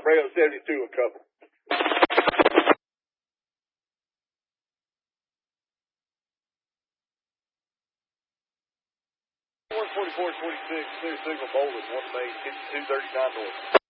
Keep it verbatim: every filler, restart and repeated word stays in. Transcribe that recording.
Brio seventy-two a couple. one forty-four twenty-six, clear signal Bolden, one main, fifty-two thirty-nine north.